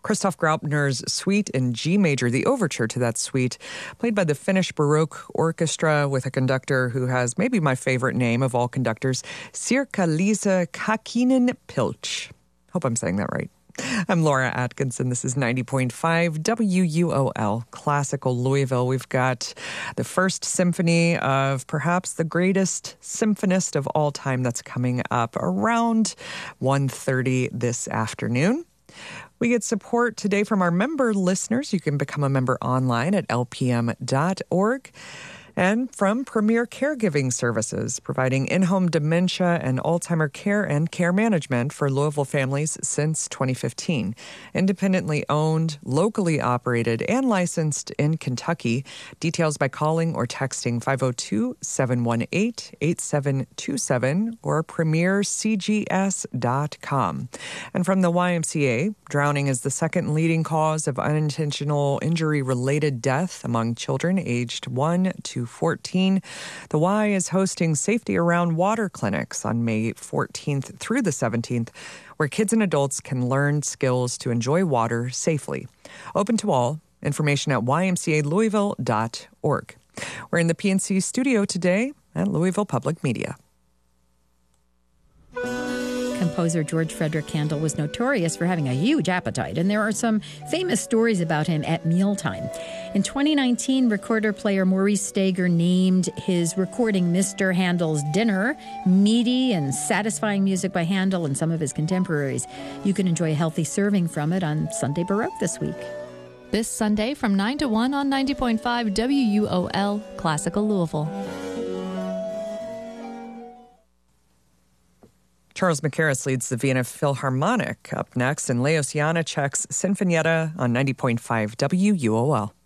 Christoph Graupner's Suite in G major, the overture to that suite, played by the Finnish Baroque Orchestra with a conductor who has maybe my favorite name of all conductors, Sirkka-Liisa Kakinen-Pilch. Hope I'm saying that right. I'm Laura Atkinson. This is 90.5 WUOL Classical Louisville. We've got the first symphony of perhaps the greatest symphonist of all time that's coming up around 1:30 this afternoon. We get support today from our member listeners. You can become a member online at lpm.org. And from Premier Caregiving Services, providing in-home dementia and Alzheimer care and care management for Louisville families since 2015. Independently owned, locally operated, and licensed in Kentucky. Details by calling or texting 502-718-8727 or premiercgs.com. And from the YMCA, drowning is the second leading cause of unintentional injury-related death among children aged 1 to 14. The Y is hosting Safety Around Water clinics on May 14th through the 17th, where kids and adults can learn skills to enjoy water safely. Open to all. Information at ymcalouisville.org. We're in the PNC studio today at Louisville Public Media. Composer George Frederick Handel was notorious for having a huge appetite, and there are some famous stories about him at mealtime. In 2019, recorder-player Maurice Stager named his recording Mr. Handel's Dinner meaty and satisfying music by Handel and some of his contemporaries. You can enjoy a healthy serving from it on Sunday Baroque this week. This Sunday from 9 to 1 on 90.5 WUOL Classical Louisville. Charles Mackerras leads the Vienna Philharmonic up next, and Leos Janáček's Sinfonietta on 90.5 WUOL.